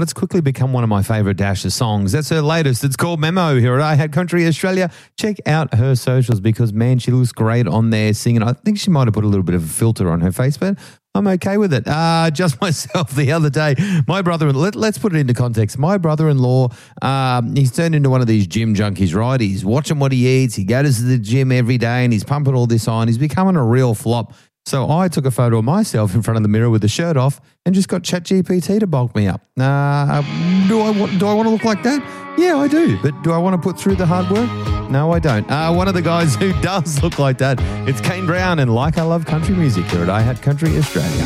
It's quickly become one of my favourite Dasher songs. That's her latest. It's called Memo here at I Had Country Australia. Check out her socials because, man, she looks great on there singing. I think she might have put a little bit of a filter on her face, but I'm okay with it. Just myself the other day. My brother-in-law, let's put it into context. My brother-in-law, he's turned into one of these gym junkies, right? He's watching what he eats. He goes to the gym every day and he's pumping all this on. He's becoming a real flop. So I took a photo of myself in front of the mirror with the shirt off and just got ChatGPT to bulk me up. Do I want to look like that? Yeah, I do. But do I want to put through the hard work? No, I don't. One of the guys who does look like that, it's Kane Brown and Like I Love Country Music here at I Had Country Australia.